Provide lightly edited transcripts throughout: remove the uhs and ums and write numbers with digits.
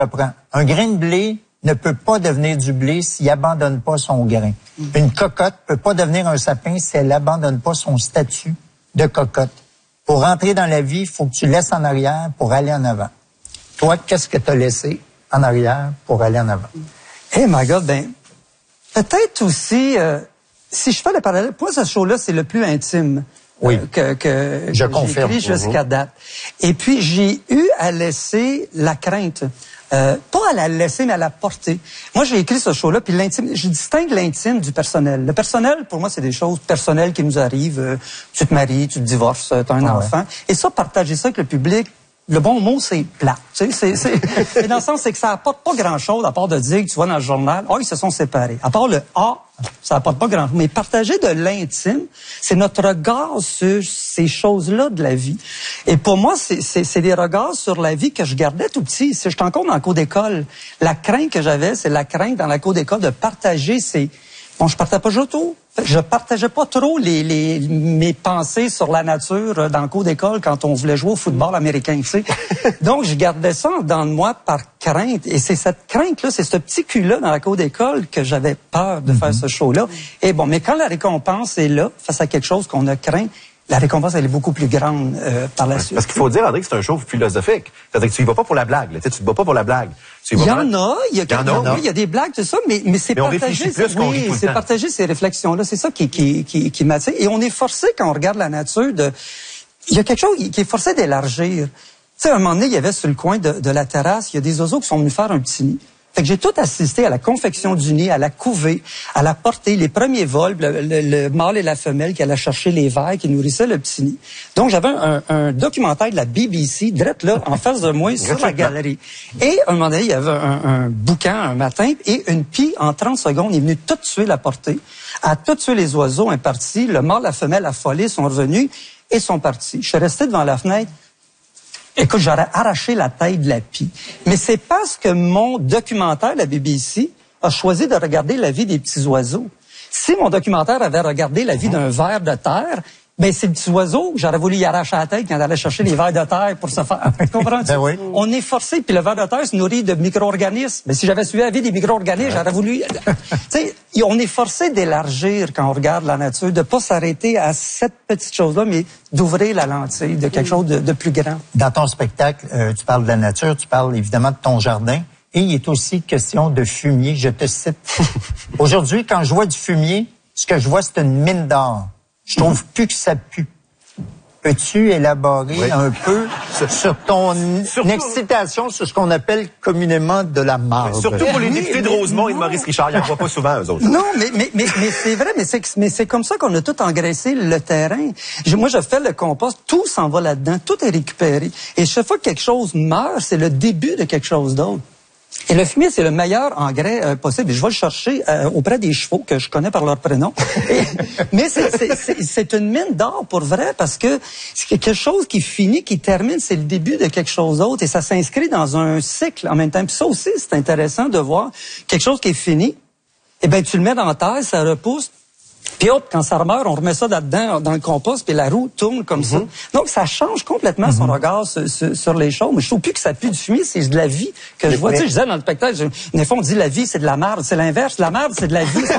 reprends. Un grain de blé ne peut pas devenir du blé s'il abandonne pas son grain. Une cocotte peut pas devenir un sapin si elle abandonne pas son statut de cocotte. Pour rentrer dans la vie, il faut que tu laisses en arrière pour aller en avant. Toi, qu'est-ce que tu as laissé en arrière pour aller en avant? Hey, my God, ben, peut-être aussi, si je fais le parallèle, pour moi, ce show-là, c'est le plus intime. Oui. Que je confirme. J'ai écrit jusqu'à date. Et puis, j'ai eu à laisser la crainte. Pas à la laisser, mais à la porter. Moi, j'ai écrit ce show-là, puis l'intime, je distingue l'intime du personnel. Le personnel, pour moi, c'est des choses personnelles qui nous arrivent. Tu te maries, tu te divorces, tu as un enfant. Ouais. Et ça, partager ça avec le public, le bon mot, c'est plat. Tu sais, mais dans le sens, c'est que ça apporte pas grand-chose, à part de dire que tu vois dans le journal, ils se sont séparés. À part le « ah », ça apporte pas grand-chose. Mais partager de l'intime, c'est notre regard sur ces choses-là de la vie. Et pour moi, c'est des regards sur la vie que je gardais tout petit. Si j'étais encore dans la cour d'école, la crainte que j'avais, c'est la crainte dans la cour d'école de partager ces... Bon, je partageais pas tout. Je partageais pas trop mes pensées sur la nature dans le cours d'école quand on voulait jouer au football américain, tu sais. Donc, je gardais ça dans moi par crainte. Et c'est cette crainte-là, c'est ce petit cul-là dans la cour d'école que j'avais peur de faire ce show-là. Et bon, mais quand la récompense est là, face à quelque chose qu'on a craint, la récompense, elle est beaucoup plus grande par la suite. Parce qu'il faut dire, André, que c'est un show philosophique. C'est-à-dire que tu y vas pas pour la blague. Là. Tu te bats pas pour la blague. Il y en a, il y a des blagues, tout ça, mais c'est partager. Oui, c'est partager ces réflexions-là. C'est ça qui m'attire. Et on est forcé, quand on regarde la nature, il y a quelque chose qui est forcé d'élargir. Tu sais, à un moment donné, il y avait sur le coin de la terrasse, il y a des oiseaux qui sont venus faire un petit nid. Fait que j'ai tout assisté à la confection du nid, à la couvée, à la portée, les premiers vols, le mâle et la femelle qui allaient chercher les vers, qui nourrissaient le petit nid. Donc, j'avais un documentaire de la BBC, direct là, en face de moi, sur la galerie. Et, à un moment donné, il y avait un boucan un matin, et une pie, en 30 secondes, est venue tout tuer la portée, a tout tué les oiseaux, est parti, le mâle, la femelle, affolés, sont revenus, et sont partis. Je suis resté devant la fenêtre. Écoute, j'aurais arraché la tête de la pie. Mais c'est parce que mon documentaire, la BBC, a choisi de regarder la vie des petits oiseaux. Si mon documentaire avait regardé la vie d'un ver de terre, ben c'est le petit oiseau que j'aurais voulu y arracher la tête quand il allait chercher les vers de terre pour se faire. Tu comprends? Ben oui. On est forcé, puis le ver de terre se nourrit de micro-organismes. Mais si j'avais suivi la vie des micro-organismes, j'aurais voulu... Tu sais, on est forcé d'élargir quand on regarde la nature, de pas s'arrêter à cette petite chose-là, mais d'ouvrir la lentille de quelque chose de plus grand. Dans ton spectacle, tu parles de la nature, tu parles évidemment de ton jardin, et il est aussi question de fumier. Je te cite. Aujourd'hui, quand je vois du fumier, ce que je vois, c'est une mine d'or. Je trouve plus que ça pue. Peux-tu élaborer un peu sur ton excitation sur ce qu'on appelle communément de la marde? Surtout pour les députés de Rosemont et de Maurice Richard, ils n'en voient pas souvent, eux autres. Non, mais c'est vrai, mais c'est comme ça qu'on a tout engraissé le terrain. Moi, je fais le compost, tout s'en va là-dedans, tout est récupéré. Et chaque fois que quelque chose meurt, c'est le début de quelque chose d'autre. Et le fumier, c'est le meilleur engrais possible. Et je vais le chercher auprès des chevaux que je connais par leur prénom. Mais c'est une mine d'or pour vrai parce que c'est quelque chose qui finit, qui termine, c'est le début de quelque chose d'autre. Et ça s'inscrit dans un cycle en même temps. Puis ça aussi, c'est intéressant de voir quelque chose qui est fini. Eh bien, tu le mets dans la terre, ça repousse. Puis hop, quand ça meurt, on remet ça là-dedans, dans le compost, puis la roue tourne comme ça. Donc, ça change complètement son regard sur les choses. Mais je trouve plus que ça pue du fumier, c'est de la vie que je vois. Tu sais, je disais dans le spectacle, des fois, on dit la vie, c'est de la merde. C'est l'inverse. La merde, c'est de la vie.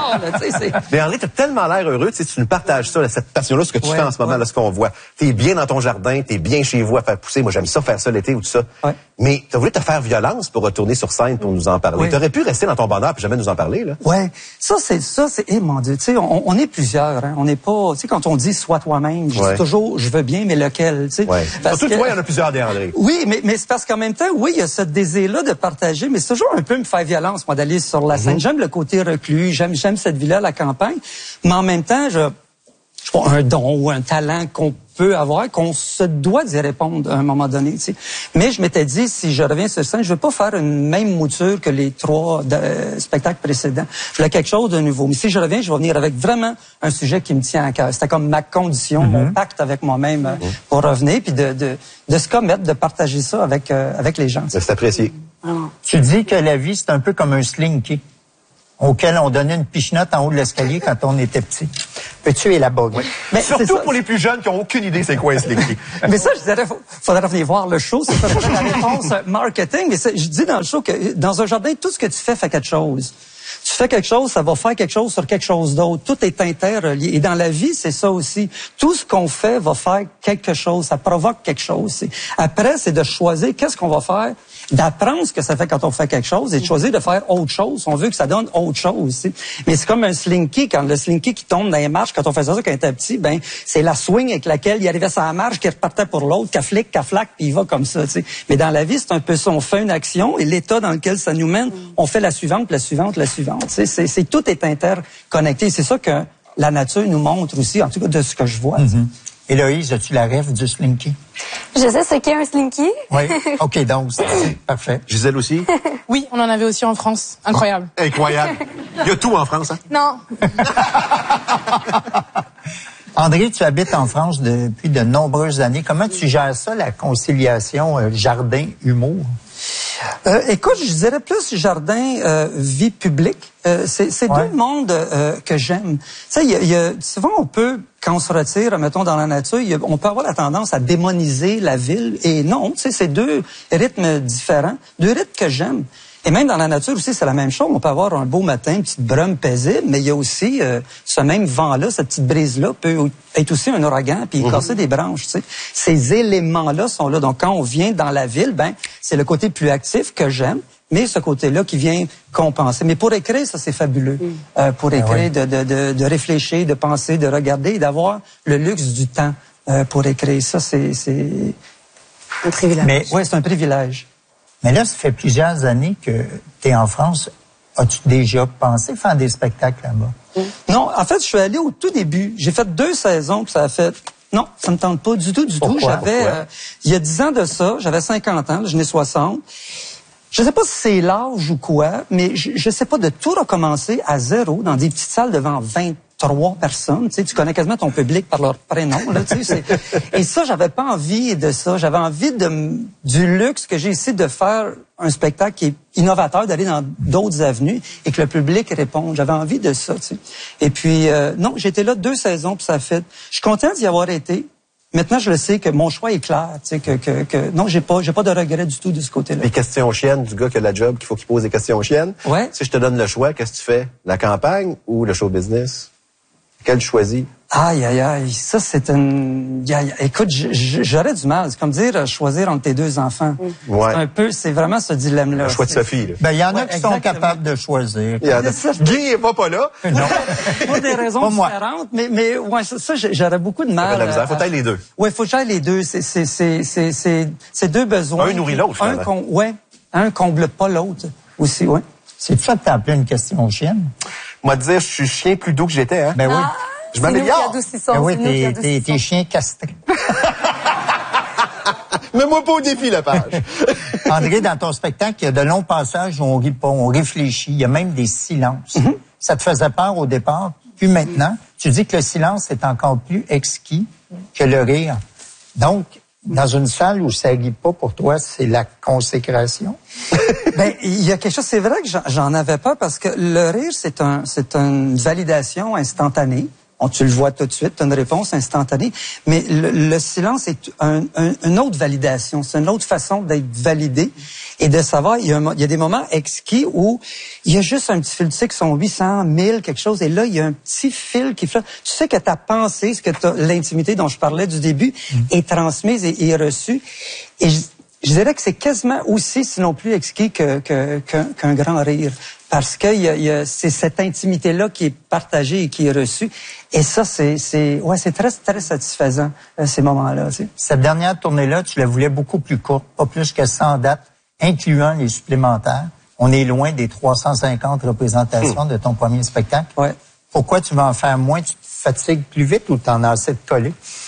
Mais André, t'as tellement l'air heureux, tu sais, tu nous partages ça, cette passion-là, ce que tu fais en ce moment, là, ce qu'on voit. T'es bien dans ton jardin, t'es bien chez vous à faire pousser. Moi, j'aime ça, faire ça l'été ou tout ça. Ouais. Mais t'as voulu te faire violence pour retourner sur scène pour nous en parler. T'aurais pu rester dans ton bonheur puis jamais nous en parler, là. Ouais. Ça, c'est, mon Dieu, tu sais, on est plusieurs, hein. On n'est pas, tu sais, quand on dit sois toi-même, je dis toujours, je veux bien, mais lequel, tu sais. Surtout toi, il y en a plusieurs des André. Oui, mais c'est parce qu'en même temps, oui, il y a ce désir-là de partager, mais c'est toujours un peu me faire violence, moi, d'aller sur la scène. J'aime le côté reclus, j'aime cette vie-là, la campagne, mais en même temps, je vois un don ou un talent qu'on peut avoir, qu'on se doit d'y répondre à un moment donné, tu sais. Mais je m'étais dit, si je reviens sur scène, je veux pas faire une même mouture que les 3 spectacles précédents. Je voulais quelque chose de nouveau. Mais si je reviens, je vais venir avec vraiment un sujet qui me tient à cœur. C'était comme ma condition, mon pacte avec moi-même pour revenir, puis de se commettre, de partager ça avec les gens. C'est apprécié. Tu dis que la vie, c'est un peu comme un slinky auquel on donnait une pichenote en haut de l'escalier quand on était petit. Peux-tu élaborer? Oui. Mais surtout pour les plus jeunes qui ont aucune idée c'est quoi un slinky. Mais ça, je dirais, faudrait venir voir le show. C'est pas la réponse marketing. Mais je dis dans le show que dans un jardin, tout ce que tu fais fait quelque chose. Tu fais quelque chose, ça va faire quelque chose sur quelque chose d'autre. Tout est interrelié. Et dans la vie, c'est ça aussi. Tout ce qu'on fait va faire quelque chose. Ça provoque quelque chose. Après, c'est de choisir qu'est-ce qu'on va faire, d'apprendre ce que ça fait quand on fait quelque chose et de choisir de faire autre chose. On veut que ça donne autre chose. Mais c'est comme un slinky. Quand le slinky qui tombe dans les marches, quand on faisait ça quand on était petit, ben c'est la swing avec laquelle il arrivait sur la marche, qui repartait pour l'autre, qu'à flic, qu'à flac, puis il va comme ça. T'sais. Mais dans la vie, c'est un peu ça. On fait une action et l'état dans lequel ça nous mène, on fait la suivante, la suivante, la suivante. Tout est interconnecté. C'est ça que la nature nous montre aussi, en tout cas de ce que je vois. Mm-hmm. Héloïse, as-tu la rêve du slinky? Je sais ce qu'est un slinky. Oui. OK, donc c'est parfait. Gisèle aussi? Oui, on en avait aussi en France. Incroyable. Incroyable. Il y a tout en France, hein? Non. André, tu habites en France depuis de nombreuses années. Comment tu gères ça, la conciliation jardin-humour? Écoute, je dirais plus jardin, vie publique. C'est deux mondes que j'aime. Tu sais, souvent on peut, quand on se retire, mettons dans la nature, on peut avoir la tendance à démoniser la ville. Et non, tu sais, c'est deux rythmes différents, deux rythmes que j'aime. Et même dans la nature aussi, c'est la même chose. On peut avoir un beau matin, une petite brume paisible, mais il y a aussi ce même vent-là, cette petite brise-là peut être aussi un ouragan puis casser des branches. Tu sais. Ces éléments-là sont là. Donc, quand on vient dans la ville, ben c'est le côté plus actif que j'aime, mais ce côté-là qui vient compenser. Mais pour écrire, ça, c'est fabuleux. Pour écrire, de réfléchir, de penser, de regarder et d'avoir le luxe du temps pour écrire. Ça, c'est un privilège. Mais, ouais, c'est un privilège. Mais là, ça fait plusieurs années que tu es en France. As-tu déjà pensé faire des spectacles là-bas? Non, en fait, je suis allé au tout début. J'ai fait 2 saisons, puis ça a fait... Non, ça me tente pas du tout, du tout. J'avais, il y a 10 ans de ça, j'avais 50 ans, je n'ai 60. Je sais pas si c'est l'âge ou quoi, mais je sais pas, de tout recommencer à zéro dans des petites salles devant 23 personnes. Tu sais, tu connais quasiment ton public par leur prénom. Là, tu sais, et ça, j'avais pas envie de ça. J'avais envie du luxe que j'ai ici de faire un spectacle qui est innovateur, d'aller dans d'autres avenues et que le public réponde. J'avais envie de ça. Tu sais. Et puis, non, j'étais là 2 saisons, puis ça a fait... Je suis content d'y avoir été. Maintenant, je le sais que mon choix est clair, tu sais, que non, j'ai pas de regret du tout de ce côté-là. Les questions chiennes du gars qui a la job, qu'il faut qu'il pose des questions chiennes. Ouais. Si je te donne le choix, qu'est-ce que tu fais? La campagne ou le show business? Quel tu choisis? Aïe, aïe, aïe. Ça, c'est une... Écoute, j'aurais du mal. C'est comme dire choisir entre tes 2 enfants. Ouais. C'est vraiment ce dilemme-là. Le choix de Sophie, là. Ben, il y en a qui sont capables de choisir. Guy est pas là. Non. Pour des raisons différentes, mais ouais, ça, j'aurais beaucoup de mal. La misère, faut tailler les deux. Ouais, faut que j'aille les deux. C'est 2 besoins. Un nourrit l'autre, finalement. Un comble pas l'autre aussi, ouais. C'est ça que t'as appelé une question chienne? Moi, dire, je suis chien plus doux que j'étais, hein? Ben oui. Je m'améliore. Ben oui, t'es chien castré. Mets-moi pas au défi, la page. André, dans ton spectacle, il y a de longs passages où on rit pas, on réfléchit. Il y a même des silences. Ça te faisait peur au départ. Puis maintenant, tu dis que le silence est encore plus exquis que le rire. Donc, dans une salle où ça rit pas pour toi, c'est la consécration? Ben, il y a quelque chose, c'est vrai que j'en avais pas parce que le rire, c'est une validation instantanée. Tu le vois tout de suite, tu as une réponse instantanée. Mais le silence est une autre validation. C'est une autre façon d'être validé et de savoir, il y a des moments exquis où il y a juste un petit fil, tu sais, qui sont 800, 1000, quelque chose, et là, il y a un petit fil qui flotte. Tu sais que ta pensée, l'intimité dont je parlais du début, est transmise et est reçue. Et je dirais que c'est quasiment aussi, sinon plus exquis qu'un grand rire. Parce que c'est cette intimité-là qui est partagée et qui est reçue. Et ça, c'est très, très satisfaisant, ces moments-là. Tu sais. Cette dernière tournée-là, tu la voulais beaucoup plus courte, pas plus que 100 dates, incluant les supplémentaires. On est loin des 350 représentations de ton premier spectacle. Ouais. Pourquoi tu vas en faire moins? Tu te fatigues plus vite ou t'en as assez de coller?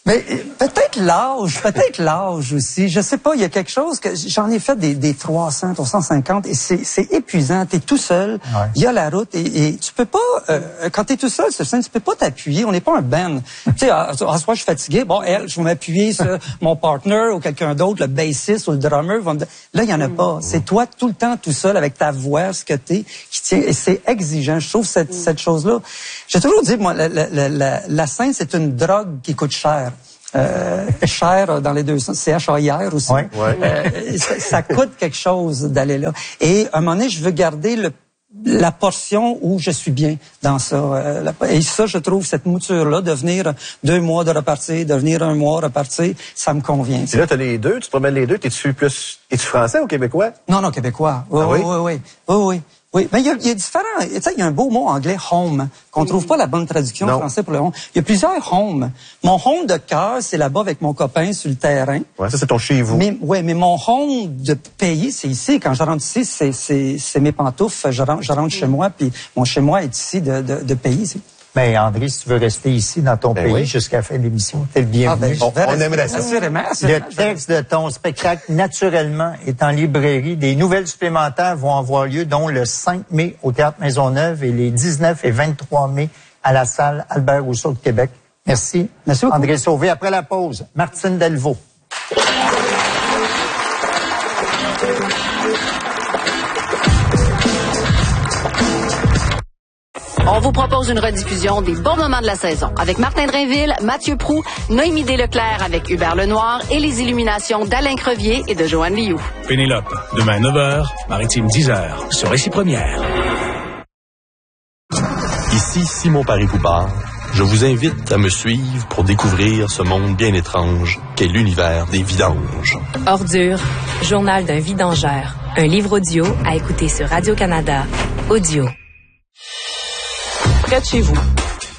Mais peut-être l'âge aussi. Je sais pas, il y a quelque chose que j'en ai fait des 300, 350 et c'est épuisant. T'es tout seul, il y a la route et tu peux pas, quand t'es tout seul sur scène, tu peux pas t'appuyer. On n'est pas un band. Tu sais, en soi, je suis fatigué. Bon, je vais m'appuyer sur mon partner ou quelqu'un d'autre, le bassiste ou le drummer. Là, il y en a pas. C'est toi tout le temps tout seul avec ta voix, ce que t'es, qui tient. Et c'est exigeant. Je trouve cette chose-là. J'ai toujours dit, moi, la scène, c'est une drogue qui coûte cher. Cher dans les deux sens, CHAIR aussi. Ouais. Ça coûte quelque chose d'aller là. Et à un moment donné, je veux garder la portion où je suis bien dans ça. Et ça, je trouve, cette mouture-là, de venir 2 mois de repartir, de venir 1 mois repartir, ça me convient. Et là, t'as les deux, tu te promènes les deux, t'es-tu français ou québécois? Non, québécois. Oui. Oui, mais il y a différents. Tu sais, il y a un beau mot anglais, home, qu'on trouve pas la bonne traduction en français pour le home. Il y a plusieurs homes. Mon home de cœur, c'est là-bas avec mon copain sur le terrain. Ouais, ça c'est ton chez vous. Mais mon home de pays, c'est ici. Quand je rentre ici, c'est mes pantoufles. Je rentre chez moi, puis mon chez moi est ici de pays. Ici. Mais André, si tu veux rester ici dans ton pays jusqu'à la fin de l'émission, t'es le bienvenu. On aimerait ça. Le texte de ton spectacle, naturellement, est en librairie. Des nouvelles supplémentaires vont avoir lieu, dont le 5 mai au Théâtre Maisonneuve et les 19 et 23 mai à la salle Albert Rousseau de Québec. Merci. Merci beaucoup. André Sauvé. Après la pause, Martine Delvaux. On vous propose une rediffusion des bons moments de la saison avec Martin Drainville, Mathieu Proulx, Noémie Desleclerc avec Hubert Lenoir et les illuminations d'Alain Crevier et de Joanne Liou. Pénélope, demain 9h, Maritime 10h, sur Récit Première. Ici Simon Paris-Poupard. Je vous invite à me suivre pour découvrir ce monde bien étrange qu'est l'univers des vidanges. Ordure, journal d'un vidangeur. Un livre audio à écouter sur Radio-Canada. Audio. Près de chez vous,